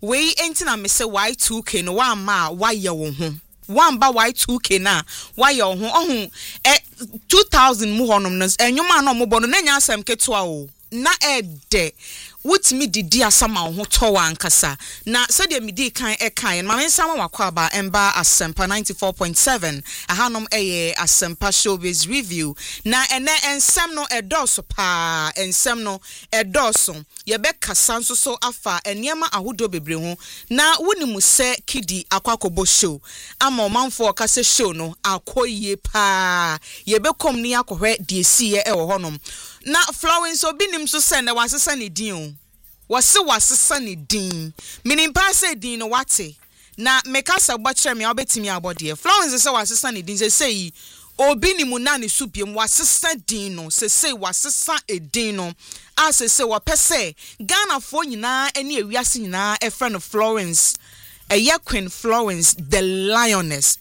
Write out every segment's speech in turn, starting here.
we enti na me say Y2K no wa ma wa ye wo ho one ba Y2K na wa ye wo ho ohun 2000 mu honom no enwuma na mo bo no na nya asem ketoa o na ede wutimi didi asama wo ho to wa ankasa na so de midi kan kan ma mensama wakwa ba emba asempa 94.7 ahanom eye asempa showbiz review na ene ensem no edoso pa ensem no edoso ye be kasa so afa eniema ahodo bebre ho na wonimu se kidi akwakobo show ama manfo kase show no akoyie pa ye be kom ni akohwe de sie e wo honom na Florence obinim so send na wasesa ne din o wasesa ne din meaning pa say din no wate na mekasa gbachire me obetimi abode Florence say wasesa ne din say obinim na ne supiem wasesa din no say wasesa edin no as say wapese Ghana fo nyina ene ewiase nyina e friend of Florence Queen Florence the Lioness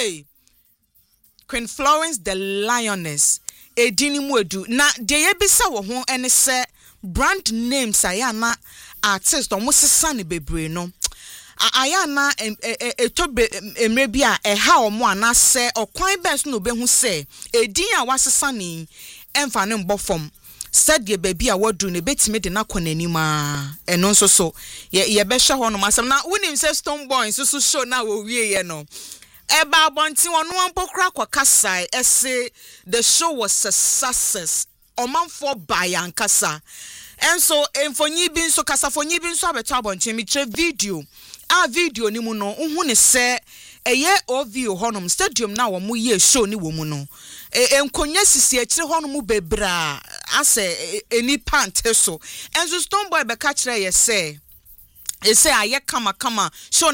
Queen Florence the Lioness edini mu edu na de yebisa wo ho ene se brand names ayana artist omo sesa ne bebre no ayana etobe emre bia eha omo anase okwan best no behu se edin a wasesa ni emfa ne mbofom said ye baby a wadu ne betime de na konanima eno nso so ye be hwe ho no masam na wonim se Stone Boy so show na wo wie ye no Eba bonti wonu ampokra kwa kasai ese the show was a success omanfo bayan kasa enso enfonyi bi nso kasafonyi bi nso abeto abonche mi tre video video ni mu no hu ne se eye OVO honom stadium na wo mu ye show ni wo mu no enkonya sisi akire honom bebra ase eni pante so enso Stone Boy be ka kire ye se aye kama show